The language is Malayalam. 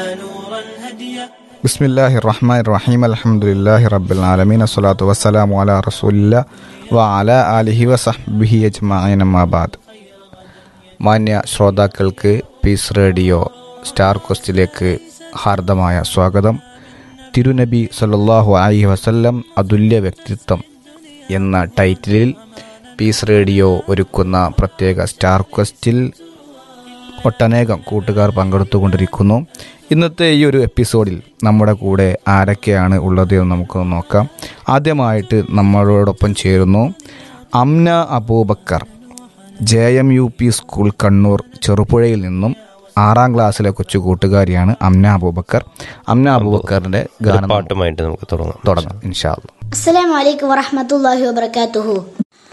ബിസ്മില്ലാഹിർ റഹ്മാനിർ റഹീം അൽഹംദുലില്ലാഹി റബ്ബിൽ ആലമീൻ അസ്സലാത്തു വസ്സലാമു അലാ റസൂലില്ലാ വഅലാ ആലിഹി വസഹ്ബിഹി അജ്മഈൻ അമ്മാ ബഅദ്. മാന്യ ശ്രോതാക്കൾക്ക് പീസ് റേഡിയോ സ്റ്റാർ ക്വസ്റ്റിലേക്ക് ഹാർദമായ സ്വാഗതം. തിരുനബി സല്ലല്ലാഹു അലൈഹി വസല്ലം അതുല്യ വ്യക്തിത്വം എന്ന ടൈറ്റിലിൽ പീസ് റേഡിയോ ഒരുക്കുന്ന പ്രത്യേക സ്റ്റാർ ക്വസ്റ്റിൽ ഒട്ടനേകം കൂട്ടുകാർ പങ്കെടുത്തുകൊണ്ടിരിക്കുന്നു. ഇന്നത്തെ ഈ ഒരു എപ്പിസോഡിൽ നമ്മുടെ കൂടെ ആരൊക്കെയാണ് ഉള്ളത് എന്ന് നമുക്ക് നോക്കാം. ആദ്യമായിട്ട് നമ്മളോടൊപ്പം ചേരുന്നു അംന അബൂബക്കർ, JMUP സ്കൂൾ കണ്ണൂർ ചെറുപുഴയിൽ നിന്നും 6ാം ക്ലാസ്സിലെ കൊച്ചു കൂട്ടുകാരിയാണ് അംന അബൂബക്കർ. അംന അബൂബക്കറിന്റെ ഗാനപാട്ടുമായിട്ട് നമുക്ക് തുടങ്ങാം ഇൻഷാ അല്ലാഹ്. അസ്സലാമു അലൈക്കും വറഹ്മത്തുള്ളാഹി വബറകാതുഹു.